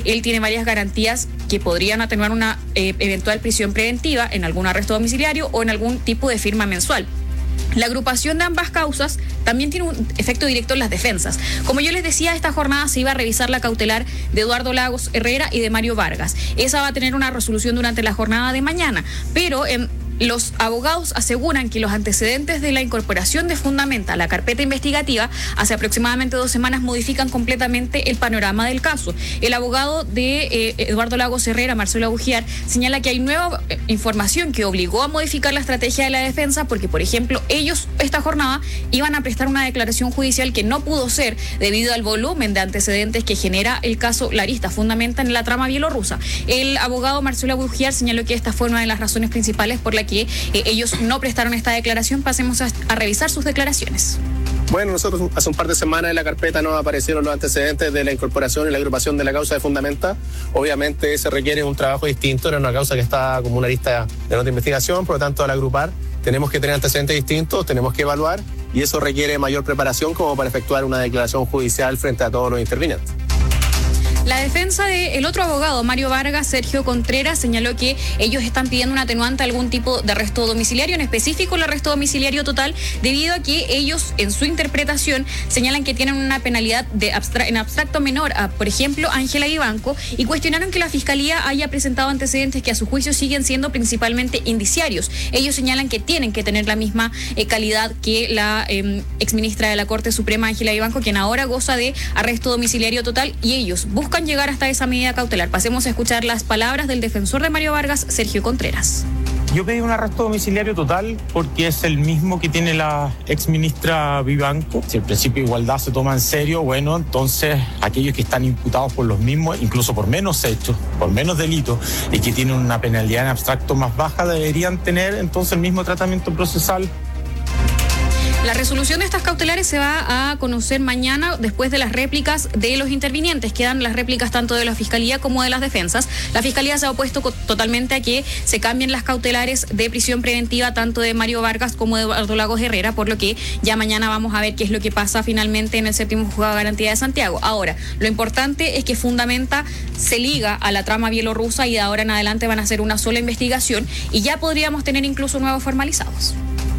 él tiene varias garantías que podrían atenuar una eventual prisión preventiva en algún arresto domiciliario o en algún tipo de firma mensual. La agrupación de ambas causas también tiene un efecto directo en las defensas. Como yo les decía, esta jornada se iba a revisar la cautelar de Eduardo Lagos Herrera y de Mario Vargas. Esa va a tener una resolución durante la jornada de mañana, pero los abogados aseguran que los antecedentes de la incorporación de Fundamenta a la carpeta investigativa hace aproximadamente 2 semanas modifican completamente el panorama del caso. El abogado de Eduardo Lagos Herrera, Marcelo Abugiar, señala que hay nueva información que obligó a modificar la estrategia de la defensa porque, por ejemplo, ellos esta jornada iban a prestar una declaración judicial que no pudo ser debido al volumen de antecedentes que genera el caso Larista Fundamenta en la trama bielorrusa. El abogado Marcelo Abugiar señaló que esta fue una de las razones principales por la que ellos no prestaron esta declaración. Pasemos a revisar sus declaraciones. Bueno, nosotros hace un par de semanas en la carpeta nos aparecieron los antecedentes de la incorporación y la agrupación de la causa de Fundamenta. Obviamente se requiere un trabajo distinto, era una causa que está como una lista de nota de investigación, por lo tanto al agrupar tenemos que tener antecedentes distintos, tenemos que evaluar y eso requiere mayor preparación como para efectuar una declaración judicial frente a todos los intervinientes. La defensa del otro abogado, Mario Vargas, Sergio Contreras, señaló que ellos están pidiendo un atenuante a algún tipo de arresto domiciliario, en específico el arresto domiciliario total, debido a que ellos, en su interpretación, señalan que tienen una penalidad en abstracto menor a, por ejemplo, Ángela Vivanco, y cuestionaron que la Fiscalía haya presentado antecedentes que a su juicio siguen siendo principalmente indiciarios. Ellos señalan que tienen que tener la misma calidad que la exministra de la Corte Suprema, Ángela Vivanco, quien ahora goza de arresto domiciliario total, y ellos buscan llegar hasta esa medida cautelar. Pasemos a escuchar las palabras del defensor de Mario Vargas, Sergio Contreras. Yo pedí un arresto domiciliario total porque es el mismo que tiene la exministra Vivanco. Si el principio de igualdad se toma en serio, bueno, entonces aquellos que están imputados por los mismos, incluso por menos hechos, por menos delitos, y que tienen una penalidad en abstracto más baja, deberían tener entonces el mismo tratamiento procesal. La resolución de estas cautelares se va a conocer mañana después de las réplicas de los intervinientes. Quedan las réplicas tanto de la Fiscalía como de las defensas. La Fiscalía se ha opuesto totalmente a que se cambien las cautelares de prisión preventiva tanto de Mario Vargas como de Eduardo Lagos Herrera, por lo que ya mañana vamos a ver qué es lo que pasa finalmente en el 7º Juzgado de Garantía de Santiago. Ahora, lo importante es que Fundamenta se liga a la trama bielorrusa y de ahora en adelante van a hacer una sola investigación y ya podríamos tener incluso nuevos formalizados.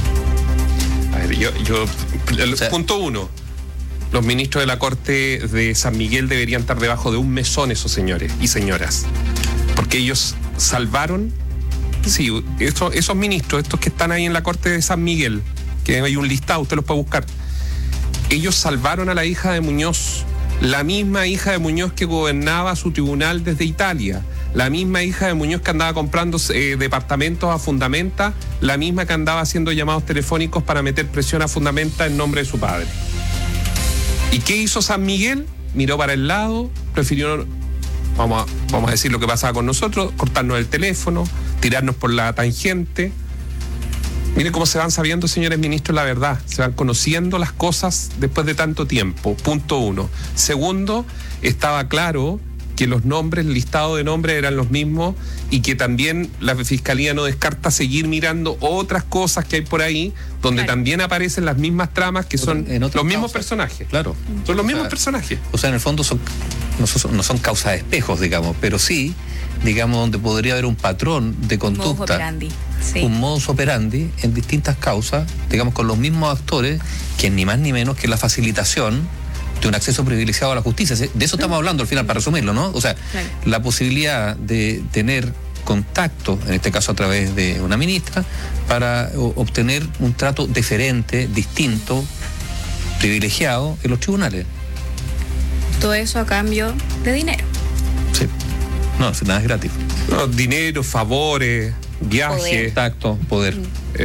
Punto 1. Los ministros de la Corte de San Miguel deberían estar debajo de un mesón, esos señores y señoras. Porque ellos salvaron, sí, esos ministros, estos que están ahí en la Corte de San Miguel, que hay un listado, usted los puede buscar. Ellos salvaron a la hija de Muñoz, la misma hija de Muñoz que gobernaba su tribunal desde Italia. La misma hija de Muñoz que andaba comprando departamentos a Fundamenta, la misma que andaba haciendo llamados telefónicos para meter presión a Fundamenta en nombre de su padre. ¿Y qué hizo San Miguel? Miró para el lado, prefirió, vamos a decir lo que pasaba con nosotros, cortarnos el teléfono, tirarnos por la tangente. Miren cómo se van sabiendo, señores ministros, la verdad. Se van conociendo las cosas después de tanto tiempo. Punto 1. Segundo, estaba claro que los nombres, el listado de nombres eran los mismos y que también la Fiscalía no descarta seguir mirando otras cosas que hay por ahí, donde también aparecen las mismas tramas que son los mismos personajes. Claro. Son los mismos personajes. O sea, en el fondo no son causas de espejos, digamos, pero sí, digamos, donde podría haber un patrón de conducta. Modus operandi. Sí. Un modus operandi en distintas causas, digamos, con los mismos actores, que ni más ni menos que la facilitación de un acceso privilegiado a la justicia. De eso estamos hablando al final, para resumirlo, ¿no? O sea, claro, la posibilidad de tener contacto, en este caso a través de una ministra, para obtener un trato diferente, distinto, privilegiado en los tribunales. Todo eso a cambio de dinero. Sí. No, nada es gratis. No, dinero, favores, viajes. Tacto, poder.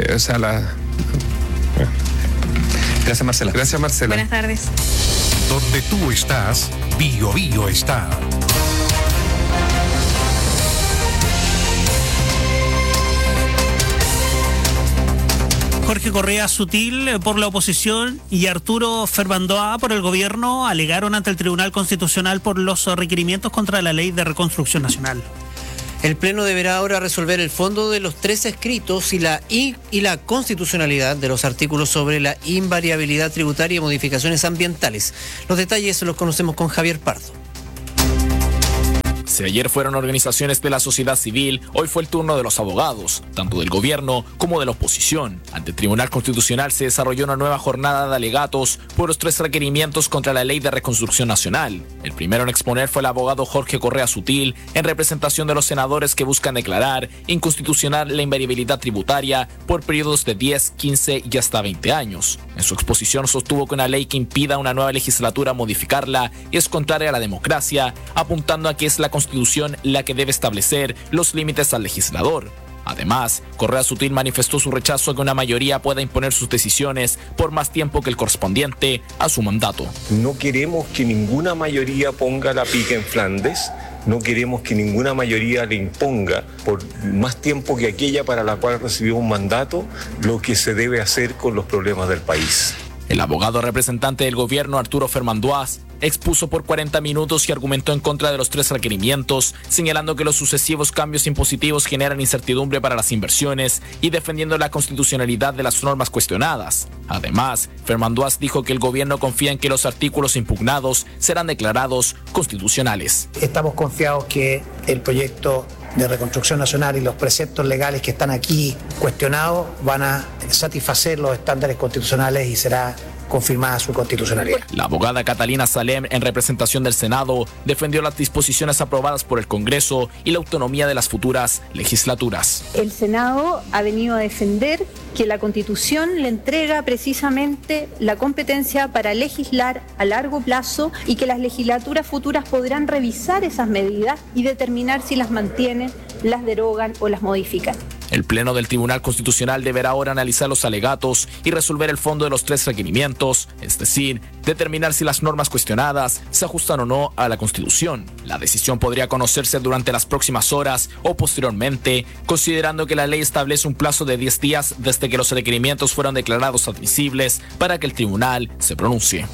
Gracias, Marcela. Gracias, Marcela. Buenas tardes. Donde tú estás, Bio Bio está. Jorge Correa Sutil por la oposición y Arturo Ferbandoa por el gobierno alegaron ante el Tribunal Constitucional por los requerimientos contra la Ley de Reconstrucción Nacional. El Pleno deberá ahora resolver el fondo de los 3 escritos y la constitucionalidad de los artículos sobre la invariabilidad tributaria y modificaciones ambientales. Los detalles los conocemos con Javier Pardo. Si ayer fueron organizaciones de la sociedad civil, hoy fue el turno de los abogados, tanto del gobierno como de la oposición. Ante el Tribunal Constitucional se desarrolló una nueva jornada de alegatos por los 3 requerimientos contra la Ley de Reconstrucción Nacional. El primero en exponer fue el abogado Jorge Correa Sutil, en representación de los senadores que buscan declarar inconstitucional la invariabilidad tributaria por periodos de 10, 15 y hasta 20 años. En su exposición sostuvo que una ley que impida a una nueva legislatura modificarla es contraria a la democracia, apuntando a que es la Constitución la que debe establecer los límites al legislador. Además, Correa Sutil manifestó su rechazo a que una mayoría pueda imponer sus decisiones por más tiempo que el correspondiente a su mandato. No queremos que ninguna mayoría ponga la pica en Flandes. No queremos que ninguna mayoría le imponga por más tiempo que aquella para la cual recibió un mandato lo que se debe hacer con los problemas del país. El abogado representante del gobierno, Arturo Fermanduás, expuso por 40 minutos y argumentó en contra de los 3 requerimientos, señalando que los sucesivos cambios impositivos generan incertidumbre para las inversiones y defendiendo la constitucionalidad de las normas cuestionadas. Además, Fermanduás dijo que el gobierno confía en que los artículos impugnados serán declarados constitucionales. Estamos confiados que el proyecto de reconstrucción nacional y los preceptos legales que están aquí cuestionados van a satisfacer los estándares constitucionales y será confirmada su constitucionalidad. La abogada Catalina Salem, en representación del Senado, defendió las disposiciones aprobadas por el Congreso y la autonomía de las futuras legislaturas. El Senado ha venido a defender que la Constitución le entrega precisamente la competencia para legislar a largo plazo y que las legislaturas futuras podrán revisar esas medidas y determinar si las mantienen, las derogan o las modifican. El Pleno del Tribunal Constitucional deberá ahora analizar los alegatos y resolver el fondo de los 3 requerimientos, es decir, determinar si las normas cuestionadas se ajustan o no a la Constitución. La decisión podría conocerse durante las próximas horas o posteriormente, considerando que la ley establece un plazo de 10 días desde que los requerimientos fueron declarados admisibles para que el tribunal se pronuncie.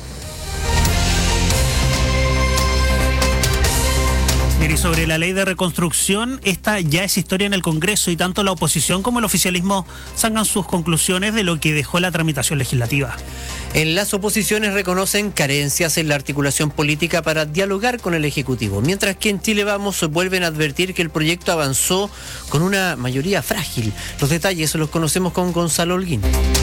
Y sobre la ley de reconstrucción, esta ya es historia en el Congreso y tanto la oposición como el oficialismo sacan sus conclusiones de lo que dejó la tramitación legislativa. En las oposiciones reconocen carencias en la articulación política para dialogar con el Ejecutivo, mientras que en Chile Vamos vuelven a advertir que el proyecto avanzó con una mayoría frágil. Los detalles los conocemos con Gonzalo Holguín.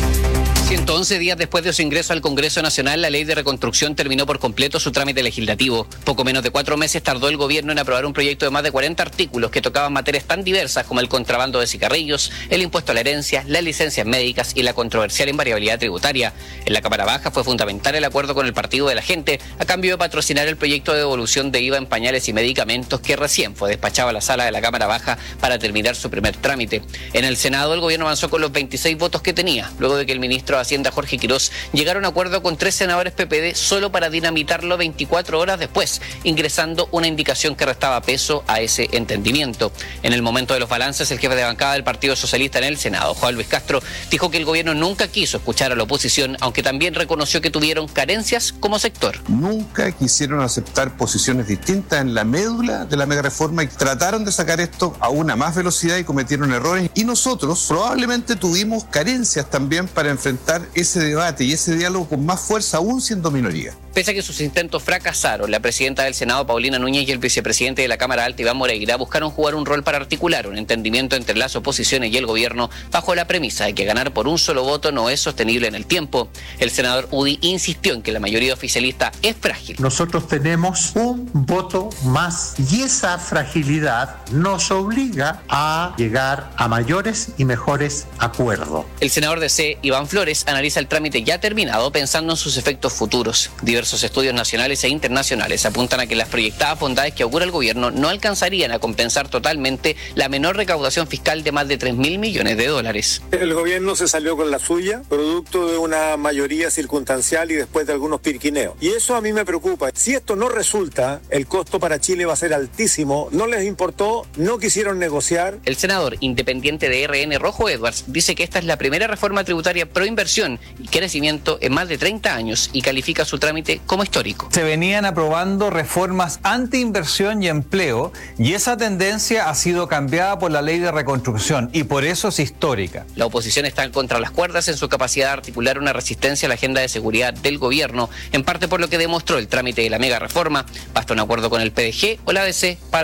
111 días después de su ingreso al Congreso Nacional, la ley de reconstrucción terminó por completo su trámite legislativo. Poco menos de 4 meses tardó el gobierno en aprobar un proyecto de más de 40 artículos que tocaban materias tan diversas como el contrabando de cigarrillos, el impuesto a la herencia, las licencias médicas y la controversial invariabilidad tributaria. En la Cámara Baja fue fundamental el acuerdo con el Partido de la Gente a cambio de patrocinar el proyecto de devolución de IVA en pañales y medicamentos que recién fue despachado a la sala de la Cámara Baja para terminar su primer trámite. En el Senado el gobierno avanzó con los 26 votos que tenía, luego de que el ministro de Hacienda Jorge Quirós llegara a un acuerdo con 3 senadores PPD solo para dinamitarlo 24 horas después, ingresando una indicación que restaba peso a ese entendimiento. En el momento de los balances, el jefe de bancada del Partido Socialista en el Senado, Juan Luis Castro, dijo que el gobierno nunca quiso escuchar a la oposición, aunque también reconoció que tuvieron carencias como sector. Nunca quisieron aceptar posiciones distintas en la médula de la megareforma y trataron de sacar esto a una más velocidad y cometieron errores. Y nosotros probablemente tuvimos carencias también para enfrentar ese debate y ese diálogo con más fuerza, aún siendo minoría. Pese a que sus intentos fracasaron, la presidenta del Senado, Paulina Núñez, y el vicepresidente de la Cámara Alta, Iván Moreira, buscaron jugar un rol para articular un entendimiento entre las oposiciones y el gobierno bajo la premisa de que ganar por un solo voto no es sostenible en el tiempo. El senador Udi insistió en que la mayoría oficialista es frágil. Nosotros tenemos un voto más y esa fragilidad nos obliga a llegar a mayores y mejores acuerdos. El senador DC, Iván Flores, analiza el trámite ya terminado pensando en sus efectos futuros. Diversos estudios nacionales e internacionales apuntan a que las proyectadas bondades que augura el gobierno no alcanzarían a compensar totalmente la menor recaudación fiscal de más de 3.000 millones de dólares. El gobierno se salió con la suya, producto de una mayoría circunstancial y después de algunos pirquineos. Y eso a mí me preocupa. Si esto no resulta, el costo para Chile va a ser altísimo. No les importó, no quisieron negociar. El senador independiente de RN, Rojo Edwards, dice que esta es la primera reforma tributaria pro inversión y crecimiento en más de 30 años y califica su trámite como histórico. Se venían aprobando reformas anti-inversión y empleo y esa tendencia ha sido cambiada por la ley de reconstrucción y por eso es histórica. La oposición está contra las cuerdas en su capacidad de articular una resistencia a la agenda de seguridad del gobierno, en parte por lo que demostró el trámite de la mega reforma. Basta un acuerdo con el PDG o la ADC para